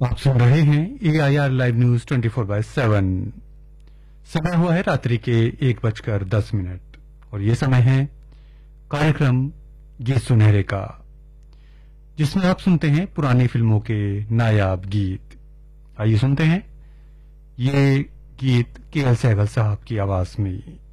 आप सुन रहे हैं AIR लाइव न्यूज 24/7। समय हुआ है रात्रि के 1:10 और ये समय है कार्यक्रम गीत सुनहरे का, जिसमें आप सुनते हैं पुरानी फिल्मों के नायाब गीत। आइए सुनते हैं ये गीत KL सहगल साहब की आवाज में।